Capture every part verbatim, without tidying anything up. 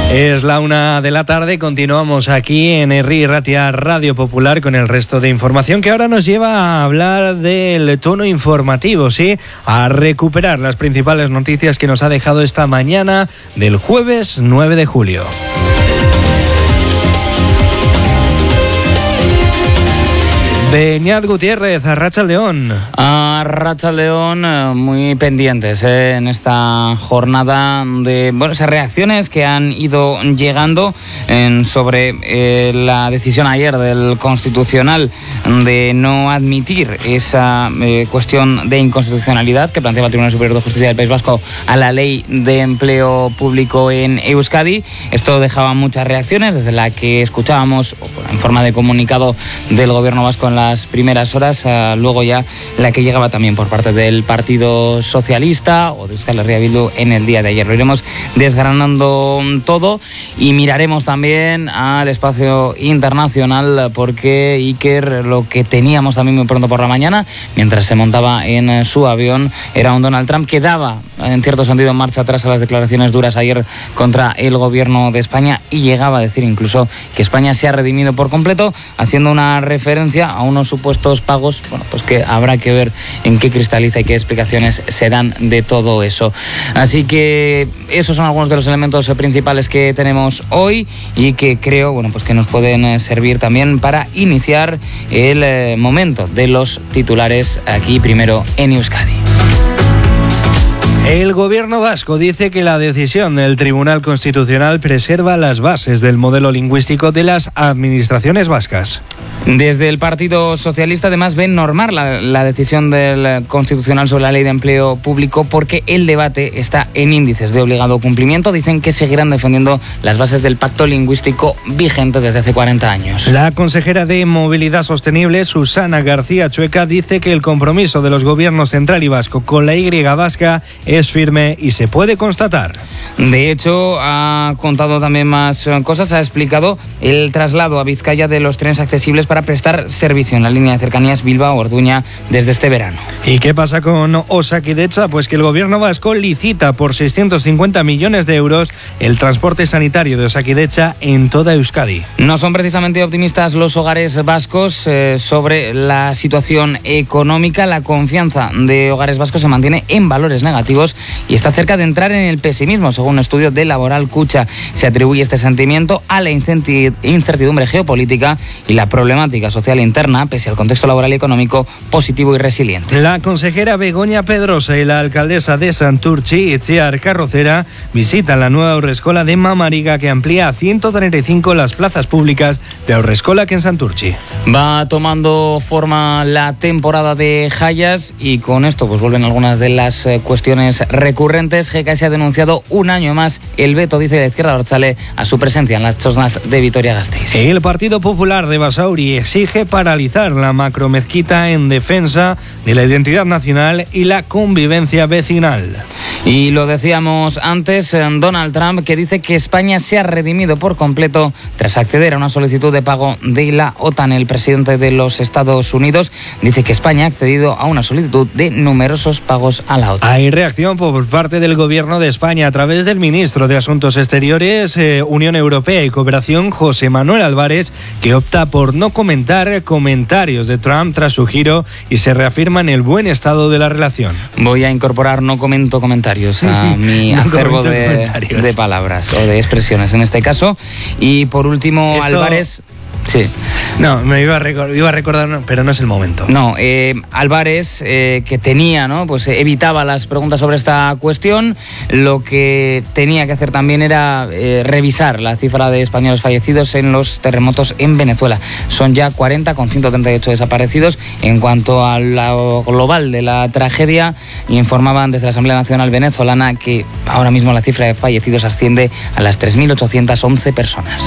Es la una de la tarde, continuamos aquí en Herri Ratia Radio Popular con el resto de información que ahora nos lleva a hablar del tono informativo, ¿sí? A recuperar las principales noticias que nos ha dejado esta mañana del jueves nueve de julio. Beñat Gutiérrez, Arratsaldeon. Arratsaldeon, muy pendientes eh, en esta jornada de bueno, esas reacciones que han ido llegando en, sobre eh, la decisión ayer del Constitucional de no admitir esa eh, cuestión de inconstitucionalidad que planteaba el Tribunal Superior de Justicia del País Vasco a la Ley de Empleo Público en Euskadi. Esto dejaba muchas reacciones, desde la que escuchábamos en forma de comunicado del Gobierno vasco en la las primeras horas, uh, luego ya la que llegaba también por parte del Partido Socialista o de Euskal Herria Bildu en el día de ayer. Lo iremos desgranando todo y miraremos también al espacio internacional porque Iker, lo que teníamos también muy pronto por la mañana, mientras se montaba en su avión, era un Donald Trump que daba en cierto sentido marcha atrás a las declaraciones duras ayer contra el gobierno de España y llegaba a decir incluso que España se ha redimido por completo, haciendo una referencia a unos supuestos pagos, bueno, pues que habrá que ver en qué cristaliza y qué explicaciones se dan de todo eso. Así que esos son algunos de los elementos principales que tenemos hoy y que creo, bueno, pues que nos pueden servir también para iniciar el eh, momento de los titulares aquí primero en Euskadi. El gobierno vasco dice que la decisión del Tribunal Constitucional preserva las bases del modelo lingüístico de las administraciones vascas. Desde el Partido Socialista además ven normal la, la decisión del Constitucional sobre la Ley de Empleo Público porque el debate está en índices de obligado cumplimiento. Dicen que seguirán defendiendo las bases del pacto lingüístico vigente desde hace cuarenta años. La consejera de Movilidad Sostenible, Susana García Chueca, dice que el compromiso de los gobiernos central y vasco con la Y vasca es firme y se puede constatar. De hecho, ha contado también más cosas. Ha explicado el traslado a Vizcaya de los trenes accesibles para prestar servicio en la línea de cercanías Bilbao-Orduña desde este verano. ¿Y qué pasa con Osakidetza? Pues que el gobierno vasco licita por seiscientos cincuenta millones de euros el transporte sanitario de Osakidetza en toda Euskadi. No son precisamente optimistas los hogares vascos eh, sobre la situación económica. La confianza de hogares vascos se mantiene en valores negativos y está cerca de entrar en el pesimismo, según un estudio de Laboral Cucha. Se atribuye este sentimiento a la incertidumbre geopolítica y la problemática social interna, pese al contexto laboral y económico positivo y resiliente. La consejera Begoña Pedrosa y la alcaldesa de Santurtzi, Itziar Carrocera, visitan la nueva haurreskola de Mamariga, que amplía a ciento treinta y cinco las plazas públicas de haurreskolak en Santurtzi. Va tomando forma la temporada de Hayas y con esto pues vuelven algunas de las cuestiones recurrentes. G K S ha denunciado un año más el veto, dice la izquierda abertzale, a su presencia en las zonas de Vitoria-Gasteiz. El Partido Popular de Basauri exige paralizar la macromezquita en defensa de la identidad nacional y la convivencia vecinal. Y lo decíamos antes, Donald Trump, que dice que España se ha redimido por completo tras acceder a una solicitud de pago de la OTAN. El presidente de los Estados Unidos dice que España ha accedido a una solicitud de numerosos pagos a la OTAN. Hay reacción por parte del gobierno de España a través del ministro de Asuntos Exteriores, eh, Unión Europea y Cooperación, José Manuel Álvarez, que opta por no comentar comentarios de Trump tras su giro y se reafirma en el buen estado de la relación. Voy a incorporar no comento comentarios a mi no acervo de, de palabras o de expresiones en este caso. Y por último, Esto... Álvarez... Sí. No, me iba a, recordar, iba a recordar, pero no es el momento. No, eh, Álvarez, eh, que tenía, ¿no? Pues eh, evitaba las preguntas sobre esta cuestión. Lo que tenía que hacer también era eh, revisar la cifra de españoles fallecidos en los terremotos en Venezuela. Son ya cuarenta, con ciento treinta y ocho desaparecidos. En cuanto a lo global de la tragedia, informaban desde la Asamblea Nacional Venezolana que ahora mismo la cifra de fallecidos asciende a las tres mil ochocientas once personas.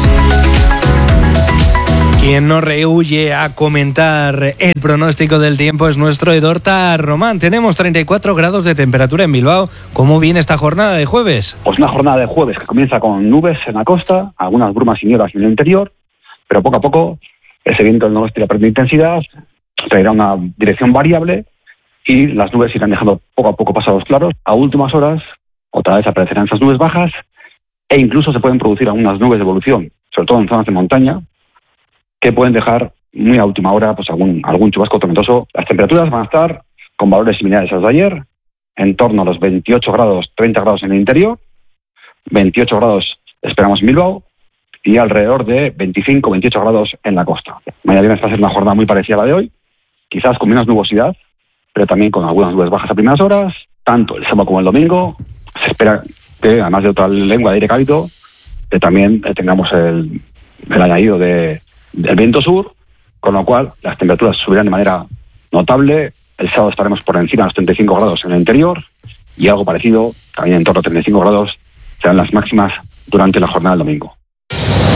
Quien no rehuye a comentar el pronóstico del tiempo es nuestro Edorta Román. Tenemos treinta y cuatro grados de temperatura en Bilbao. ¿Cómo viene esta jornada de jueves? Pues una jornada de jueves que comienza con nubes en la costa, algunas brumas y nieblas en el interior, pero poco a poco ese viento del noroeste irá perdiendo intensidad, traerá una dirección variable y las nubes irán dejando poco a poco pasados claros. A últimas horas, otra vez aparecerán esas nubes bajas e incluso se pueden producir algunas nubes de evolución, sobre todo en zonas de montaña, que pueden dejar muy a última hora pues algún, algún chubasco tormentoso. Las temperaturas van a estar con valores similares a los de ayer, en torno a los veintiocho grados, treinta grados en el interior, veintiocho grados esperamos en Bilbao, y alrededor de veinticinco, veintiocho grados en la costa. Mañana viernes va a ser una jornada muy parecida a la de hoy, quizás con menos nubosidad, pero también con algunas nubes bajas a primeras horas, tanto el sábado como el domingo. Se espera que, además de otra lengua de aire cálido, que también eh, tengamos el, el añadido de, del viento sur, con lo cual las temperaturas subirán de manera notable. El sábado estaremos por encima de los treinta y cinco grados en el interior, y algo parecido, también en torno a treinta y cinco grados, serán las máximas durante la jornada del domingo.